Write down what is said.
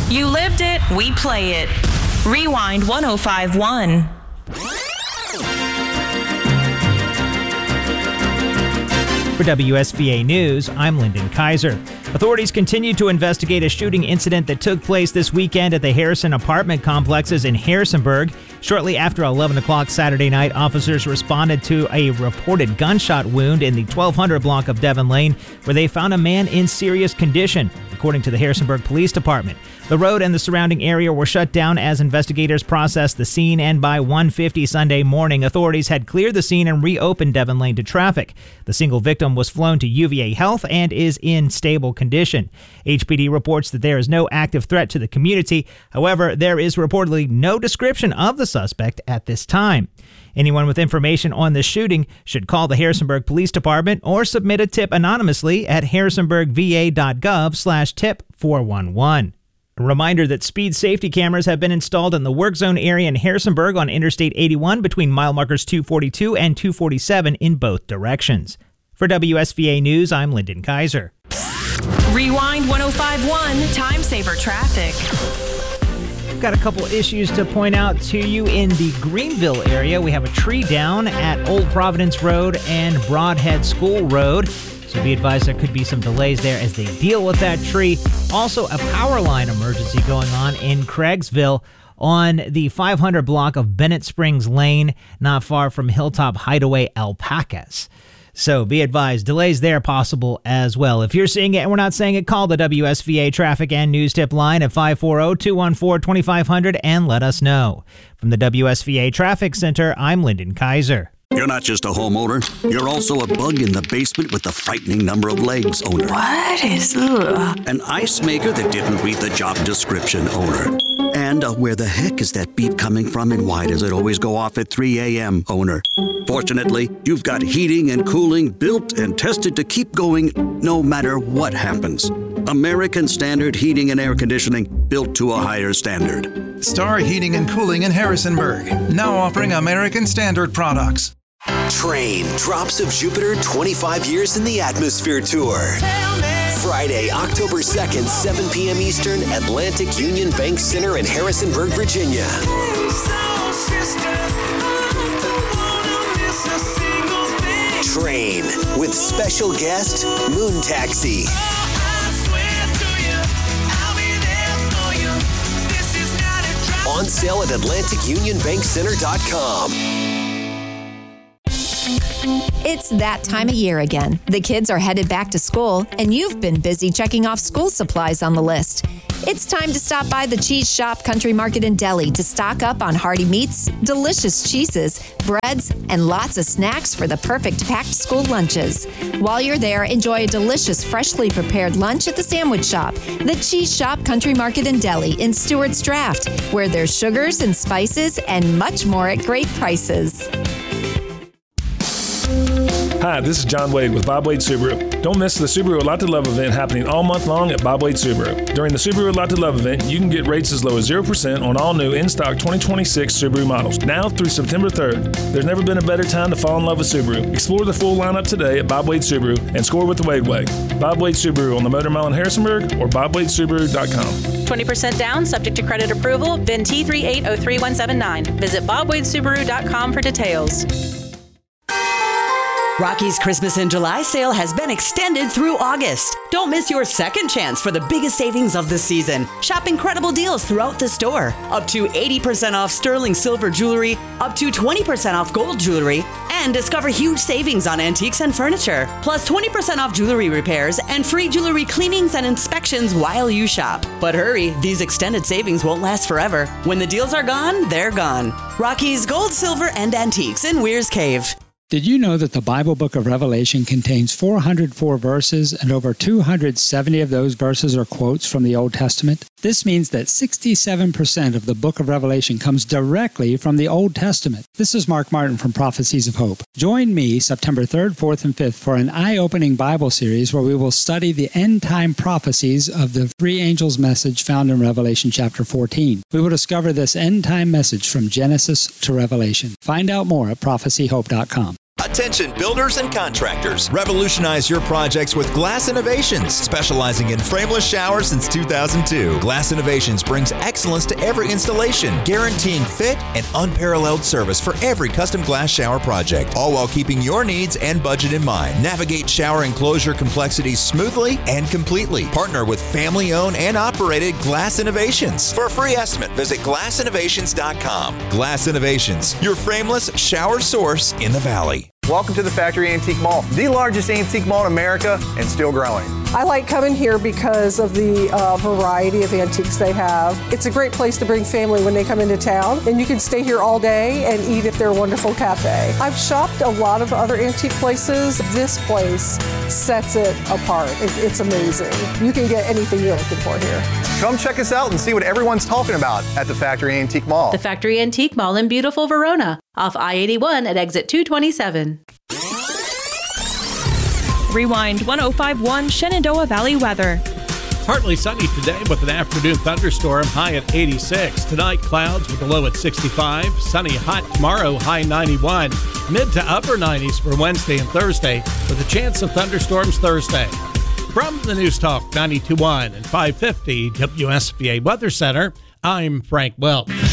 You lived it, we play it. Rewind 105.1. For WSVA News, I'm Lyndon Kaiser. Authorities continue to investigate a shooting incident that took place this weekend at the Harrison apartment complexes in Harrisonburg. Shortly after 11 o'clock Saturday night, officers responded to a reported gunshot wound in the 1200 block of Devon Lane, where they found a man in serious condition, according to the Harrisonburg Police Department. The road and the surrounding area were shut down as investigators processed the scene, and by 1:50 Sunday morning, authorities had cleared the scene and reopened Devon Lane to traffic. The single victim was flown to UVA Health and is in stable condition. HPD reports that there is no active threat to the community. However, there is reportedly no description of the suspect at this time. Anyone with information on this shooting should call the Harrisonburg Police Department or submit a tip anonymously at harrisonburgva.gov/tip411. A reminder that speed safety cameras have been installed in the work zone area in Harrisonburg on Interstate 81 between mile markers 242 and 247 in both directions. For WSVA News, I'm Lyndon Kaiser. Rewind 105.1 Time Saver Traffic. We've got a couple issues to point out to you in the Greenville area. We have a tree down at Old Providence Road and Broadhead School Road. So be advised there could be some delays there as they deal with that tree. Also, a power line emergency going on in Craigsville on the 500 block of Bennett Springs Lane, not far from Hilltop Hideaway Alpacas. So be advised, delays there possible as well. If you're seeing it and we're not saying it, call the WSVA traffic and news tip line at 540-214-2500 and let us know. From the WSVA Traffic Center, I'm Lyndon Kaiser. You're not just a homeowner. You're also a bug in the basement with the frightening number of legs, owner. What is an ice maker that didn't read the job description, owner. And where the heck is that beep coming from, and why does it always go off at 3 a.m., owner? Fortunately, you've got heating and cooling built and tested to keep going no matter what happens. American Standard Heating and Air Conditioning, built to a higher standard. Star Heating and Cooling in Harrisonburg, now offering American Standard products. Train Drops of Jupiter 25 Years in the Atmosphere Tour. Friday, October 2nd, 7 p.m. Eastern, Atlantic Union Bank Center in Harrisonburg, Virginia. Train with special guest Moon Taxi. On sale at AtlanticUnionBankCenter.com. It's that time of year again. The kids are headed back to school, and you've been busy checking off school supplies on the list. It's time to stop by the Cheese Shop Country Market in Delhi to stock up on hearty meats, delicious cheeses, breads, and lots of snacks for the perfect packed school lunches. While you're there, enjoy a delicious, freshly prepared lunch at the Sandwich Shop, the Cheese Shop Country Market in Delhi in Stewart's Draft, where there's sugars and spices and much more at great prices. Hi, this is John Wade with Bob Wade Subaru. Don't miss the Subaru A Lot to Love event happening all month long at Bob Wade Subaru. During the Subaru A Lot to Love event, you can get rates as low as 0% on all new in-stock 2026 Subaru models. Now through September 3rd. There's never been a better time to fall in love with Subaru. Explore the full lineup today at Bob Wade Subaru and score with the Wade Way. Bob Wade Subaru on the Motor Mile in Harrisonburg or BobWadeSubaru.com. 20% down, subject to credit approval, VIN T3803179. Visit BobWadeSubaru.com for details. Rocky's Christmas in July sale has been extended through August. Don't miss your second chance for the biggest savings of the season. Shop incredible deals throughout the store. Up to 80% off sterling silver jewelry, up to 20% off gold jewelry, and discover huge savings on antiques and furniture. Plus 20% off jewelry repairs and free jewelry cleanings and inspections while you shop. But hurry, these extended savings won't last forever. When the deals are gone, they're gone. Rocky's Gold, Silver, and Antiques in Weir's Cave. Did you know that the Bible book of Revelation contains 404 verses and over 270 of those verses are quotes from the Old Testament? This means that 67% of the book of Revelation comes directly from the Old Testament. This is Mark Martin from Prophecies of Hope. Join me September 3rd, 4th, and 5th for an eye-opening Bible series where we will study the end-time prophecies of the three angels' message found in Revelation chapter 14. We will discover this end-time message from Genesis to Revelation. Find out more at prophecyhope.com. A Attention builders and contractors. Revolutionize your projects with Glass Innovations, specializing in frameless showers since 2002. Glass Innovations brings excellence to every installation, guaranteeing fit and unparalleled service for every custom glass shower project, all while keeping your needs and budget in mind. Navigate shower enclosure complexities smoothly and completely. Partner with family-owned and operated Glass Innovations. For a free estimate, visit glassinnovations.com. Glass Innovations, your frameless shower source in the Valley. Welcome to the Factory Antique Mall, the largest antique mall in America and still growing. I like coming here because of the variety of antiques they have. It's a great place to bring family when they come into town, and you can stay here all day and eat at their wonderful cafe. I've shopped a lot of other antique places. This place sets it apart. It's amazing. You can get anything you're looking for here. Come check us out and see what everyone's talking about at the Factory Antique Mall. The Factory Antique Mall in beautiful Verona, off I-81 at exit 227. Rewind 105.1 Shenandoah Valley weather. Partly sunny today with an afternoon thunderstorm, high at 86. Tonight, clouds with a low at 65. Sunny, hot tomorrow, high 91. Mid to upper 90s for Wednesday and Thursday, with a chance of thunderstorms Thursday. From the News Talk 92.1 and 550 WSVA Weather Center, I'm Frank Welch.